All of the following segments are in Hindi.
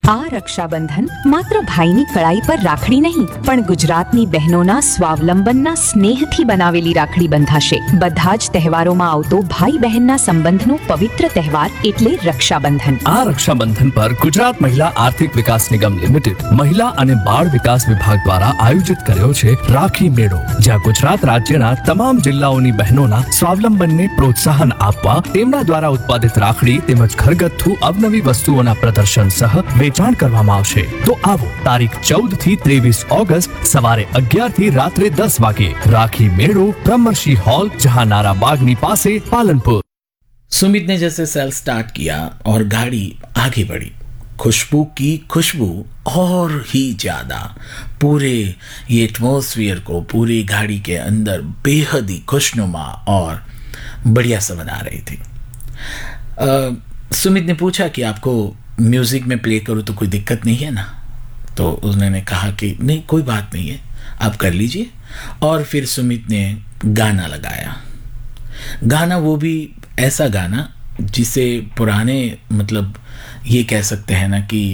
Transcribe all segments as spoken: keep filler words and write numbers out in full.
આ રક્ષાબંધન માત્ર ભાઈની કળાઈ પર રાખડી નહીં, પણ ગુજરાતની બહેનોના સ્વાવલંબનના સ્નેહથી બનાવેલી રાખડી બંધાશે. બધા જ તહેવારોમાં આવતો ભાઈ બહેનના સંબંધનો પવિત્ર તહેવાર એટલે રક્ષાબંધન. આ રક્ષાબંધન પર ગુજરાત મહિલા આર્થિક વિકાસ નિગમ લિમિટેડ મહિલા અને બાળ વિકાસ વિભાગ દ્વારા આયોજિત કર્યો છે રાખી મેળો, જ્યાં ગુજરાત રાજ્યના તમામ જિલ્લાઓની બહેનોના સ્વાવલંબનને પ્રોત્સાહન આપવા તેમના દ્વારા ઉત્પાદિત રાખડી તેમજ ઘરગથ્થુ અવનવી વસ્તુઓના પ્રદર્શન સહ વેચાણ કરવામાં આવશે. તો આવો તારીખ ચૌદ થી ત્રેવીસ ઓગસ્ટ સવારે અગિયાર થી રાત્રે દસ વાગે राखी मेड़ो ब्रह्मर्षि हॉल जहानारा बागनी पासे पालनपुर. सुमित ने जैसे सेल स्टार्ट किया और गाड़ी आगे बढ़ी. खुशबू की खुशबू और ही ज्यादा पूरे ये एटमॉस्फेयर को पूरी गाड़ी के अंदर बेहद ही खुशनुमा और बढ़िया सा बना रही थी. आ, सुमित ने पूछा कि आपको म्यूजिक में प्ले करूँ तो कोई दिक्कत नहीं है ना? तो उन्होंने कहा कि नहीं, कोई बात नहीं है, आप कर लीजिए. और फिर सुमित ने गाना लगाया. गाना वो भी ऐसा गाना जिसे पुराने मतलब ये कह सकते हैं ना कि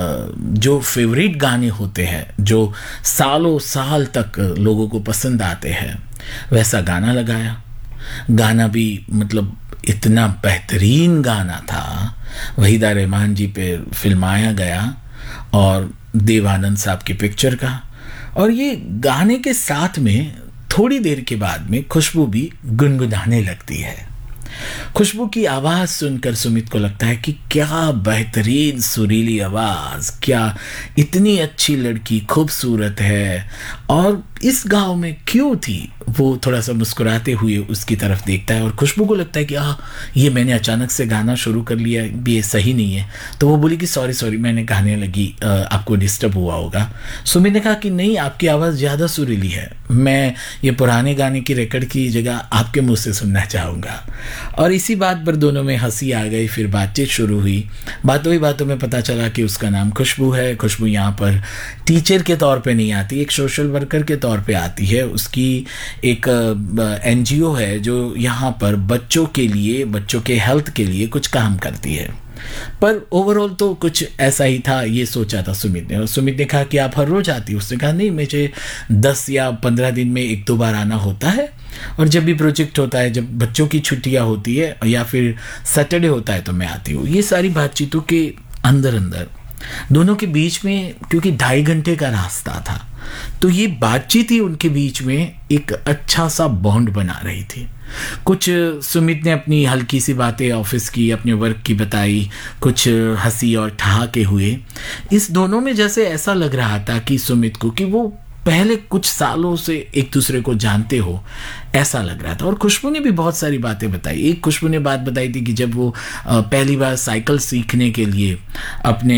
जो फेवरेट गाने होते हैं जो सालों साल तक लोगों को पसंद आते हैं, वैसा गाना लगाया. गाना भी मतलब इतना बेहतरीन गाना था. वहीदा रहमान जी पे फिल्माया गया और देवानंद साहब की पिक्चर का. और ये गाने के साथ में थोड़ी देर के बाद में खुशबू भी गुनगुनाने लगती है. खुशबू की आवाज़ सुनकर सुमित को लगता है कि क्या बेहतरीन सुरीली आवाज़, क्या इतनी अच्छी लड़की खूबसूरत है और इस गांव में क्यों थी. वो थोड़ा सा मुस्कुराते हुए उसकी तरफ देखता है और खुशबू को लगता है कि आ ये मैंने अचानक से गाना शुरू कर लिया, ये सही नहीं है. तो वो बोली कि सॉरी सॉरी मैंने गाने लगी, आ, आपको डिस्टर्ब हुआ होगा. सुमित ने कहा कि नहीं, आपकी आवाज़ ज़्यादा सुरीली है, मैं ये पुराने गाने की रिकॉर्ड की जगह आपके मुँह से सुनना चाहूँगा. और इसी बात पर दोनों में हंसी आ गई. फिर बातचीत शुरू हुई. बातों ही बातों में पता चला कि उसका नाम खुशबू है. खुशबू यहाँ पर टीचर के तौर पे नहीं आती, एक सोशल वर्कर के तौर पे आती है. उसकी एक एनजीओ है जो यहाँ पर बच्चों के लिए, बच्चों के हेल्थ के लिए कुछ काम करती है. पर ओवरऑल तो कुछ ऐसा ही था, ये सोचा था सुमित ने. और सुमित ने कहा कि आप हर रोज आती? उसने कहा नहीं, मुझे दस या पंद्रह दिन में एक दो बार आना होता है. और जब भी प्रोजेक्ट होता है, जब बच्चों की छुट्टियां होती है या फिर सैटरडे होता है तो मैं आती हूँ. ये सारी बातचीतों के अंदर अंदर दोनों के बीच में, क्योंकि ढाई घंटे का रास्ता था, तो ये बातचीत ही उनके बीच में एक अच्छा सा बॉन्ड बना रही थी. कुछ सुमित ने अपनी हल्की सी बातें ऑफिस की, अपने वर्क की बताई, कुछ हंसी और ठहाके हुए. इस दोनों में जैसे ऐसा लग रहा था कि सुमित को कि वो पहले कुछ सालों से एक दूसरे को जानते हो, ऐसा लग रहा था. और खुशबू ने भी बहुत सारी बातें बताई. एक खुशबू ने बात बताई थी कि जब वो पहली बार साइकिल सीखने के लिए अपने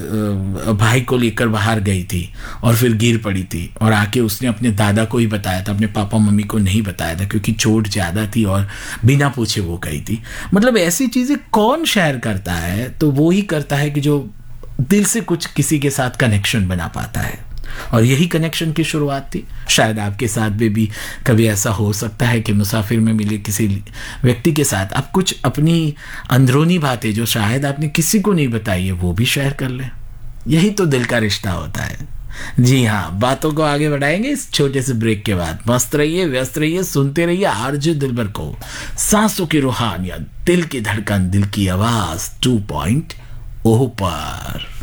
भाई को लेकर बाहर गई थी और फिर गिर पड़ी थी और आके उसने अपने दादा को ही बताया था, अपने पापा मम्मी को नहीं बताया था क्योंकि चोट ज़्यादा थी और बिना पूछे वो गई थी. मतलब ऐसी चीज़ें कौन शेयर करता है? तो वो ही करता है कि जो दिल से कुछ किसी के साथ कनेक्शन बना पाता है. और यही कनेक्शन की शुरुआत थी. शायद आपके साथ में भी कभी ऐसा हो सकता है कि मुसाफिर में मिले किसी व्यक्ति के साथ आप कुछ अपनी अंदरूनी बातें जो शायद आपने किसी को नहीं बताई है वो भी शेयर कर लें. यही तो दिल का रिश्ता होता है. जी हाँ, बातों को आगे बढ़ाएंगे इस छोटे से ब्रेक के बाद. मस्त रहिए, व्यस्त रहिए, सुनते रहिए आरजे दिलबर को. सांसों की रूहानियत, दिल की धड़कन, दिल की आवाज टू पॉइंट ओ पर.